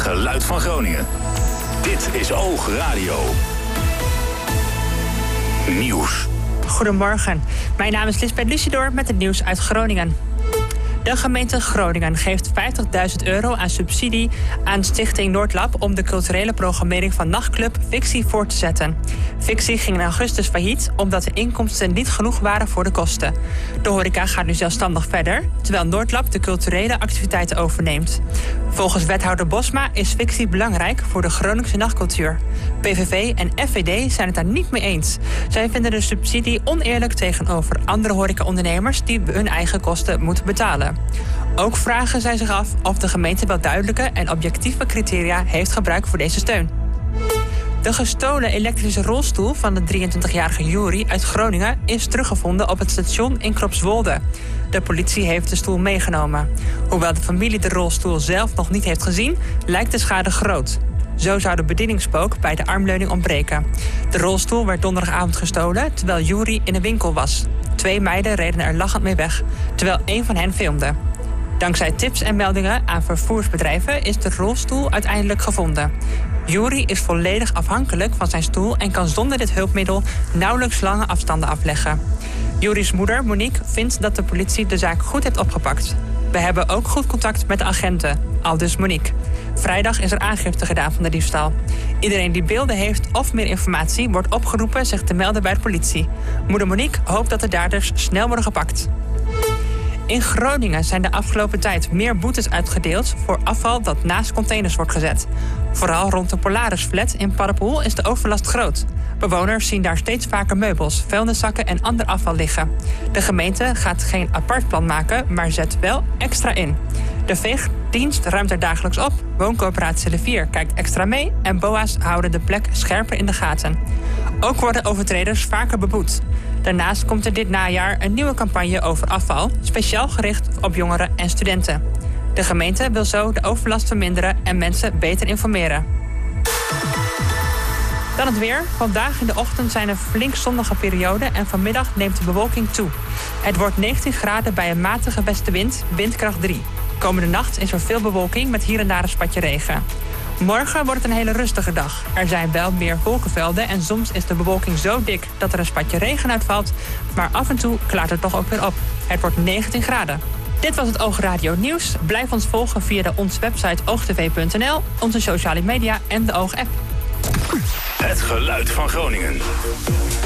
geluid van Groningen. Dit is Oog Radio. Nieuws. Goedemorgen, mijn naam is Lisbeth Lucidor met het nieuws uit Groningen. De gemeente Groningen geeft €50.000 aan subsidie aan Stichting Noordlab om de culturele programmering van nachtclub Fictie voor te zetten. Fictie ging in augustus failliet omdat de inkomsten niet genoeg waren voor de kosten. De horeca gaat nu zelfstandig verder, terwijl Noordlab de culturele activiteiten overneemt. Volgens wethouder Bosma is Fictie belangrijk voor de Groningse nachtcultuur. PVV en FVD zijn het daar niet mee eens. Zij vinden de subsidie oneerlijk tegenover andere horecaondernemers die hun eigen kosten moeten betalen. Ook vragen zij zich af of de gemeente wel duidelijke en objectieve criteria heeft gebruikt voor deze steun. De gestolen elektrische rolstoel van de 23-jarige Juri uit Groningen is teruggevonden op het station in Kropswolde. De politie heeft de stoel meegenomen. Hoewel de familie de rolstoel zelf nog niet heeft gezien, lijkt de schade groot. Zo zou de bedieningspook bij de armleuning ontbreken. De rolstoel werd donderdagavond gestolen terwijl Juri in een winkel was. 2 meiden reden er lachend mee weg, terwijl 1 van hen filmde. Dankzij tips en meldingen aan vervoersbedrijven is de rolstoel uiteindelijk gevonden. Juri is volledig afhankelijk van zijn stoel en kan zonder dit hulpmiddel nauwelijks lange afstanden afleggen. Juri's moeder, Monique, vindt dat de politie de zaak goed heeft opgepakt. We hebben ook goed contact met de agenten, aldus Monique. Vrijdag is er aangifte gedaan van de diefstal. Iedereen die beelden heeft of meer informatie wordt opgeroepen zich te melden bij de politie. Moeder Monique hoopt dat de daders snel worden gepakt. In Groningen zijn de afgelopen tijd meer boetes uitgedeeld voor afval dat naast containers wordt gezet. Vooral rond de Polarisflat in Paddepoel is de overlast groot. Bewoners zien daar steeds vaker meubels, vuilniszakken en ander afval liggen. De gemeente gaat geen apart plan maken, maar zet wel extra in. De veegdienst ruimt er dagelijks op, wooncoöperatie De Vier kijkt extra mee en BOA's houden de plek scherper in de gaten. Ook worden overtreders vaker beboet. Daarnaast komt er dit najaar een nieuwe campagne over afval, speciaal gericht op jongeren en studenten. De gemeente wil zo de overlast verminderen en mensen beter informeren. Dan het weer. Vandaag in de ochtend zijn er flink zonnige perioden en vanmiddag neemt de bewolking toe. Het wordt 19 graden bij een matige westenwind, windkracht 3. Komende nacht is er veel bewolking met hier en daar een spatje regen. Morgen wordt het een hele rustige dag. Er zijn wel meer wolkenvelden en soms is de bewolking zo dik dat er een spatje regen uitvalt, maar af en toe klaart het toch ook weer op. Het wordt 19 graden. Dit was het Oog Radio Nieuws. Blijf ons volgen via onze website oogtv.nl, onze sociale media en de Oog-app. Het geluid van Groningen.